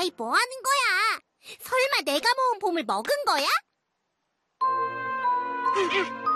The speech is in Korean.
아이, 뭐 하는 거야? 설마 내가 모은 봄을 먹은 거야?